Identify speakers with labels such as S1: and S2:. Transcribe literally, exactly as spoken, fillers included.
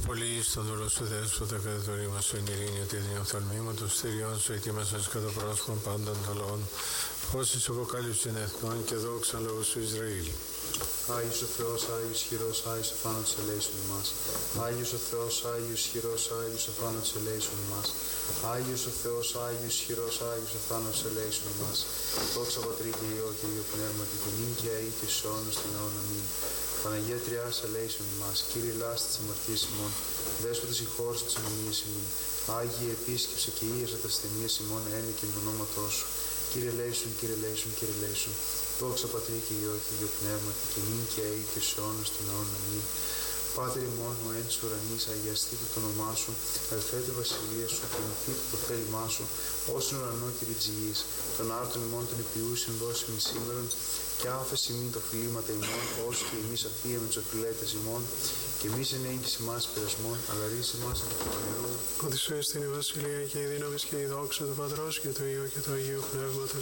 S1: πολύ στον δώρο σου δέσποτα κατά το ρήμα σου εν ειρήνη, ότι έδινε οφθαλμήμα των στηριών σου, ετοίμασαν κατά πρόσωπον πάντων των λαών, όσοι σου αποκάλυψαν εθνών και δόξαν λόγω σου Ισραήλ.
S2: Άγιος ο Θεός, Άγιος ισχυρός, Άγιος ο θάνατος ελέησον ημάς. Άγιος ο Θεός, Άγιος ισχυρός, Άγιος ο θάνατος ελέησον ημάς. Άγιος ο Θεός, Άγιος ισχυρός, Άγιος ο θάνατος ελέησον ημάς. Δόξα Πατρί και Υιό και Υιό Πνεύματι και νυν και αεί και στους αιώνας των αιώνων. Αμήν. Παναγία Τριάς ελέησον ημάς. Κύριε λάστη της αμαρτίας ημών, δέσποτε συγχώρεσαι τις αμαρτίες ημών. Άγιε επίσκεψε και ίεσε τα ασθενείες ημών έννοια και του ονόματός σου. Κύριε λέησον, Κύριε λέησον, Κύριε λέησον. Δόξα Πατρί και Υιό και Υιό Πνεύματι και νυν και αεί και στους αιώνας των αιώνων. Αμήν. Πάτερ ημών ο εν της ουρανής, αγιαστήτω το όνομά σου, ελθέτω η βασιλεία σου, γεννηθήτω το θέλημά σου, ως στον ουρανό και της γης. Των άρτων ημών των υπηούσιν δώσιμην σήμερον, και άφεση ημίν τα οφειλήματα ημών, ως και εμείς αφίεμεν τους οφειλέτες ημών, και εμείς εν έγκυς ημάς πειρασμών, αλλά ρίσε ημάς από το πονηρού.
S1: Ότι σου έστεινε η βασιλεία και η δύναμη και η δόξα του Πατρός και του Υιού και του Αγίου Πνεύματος.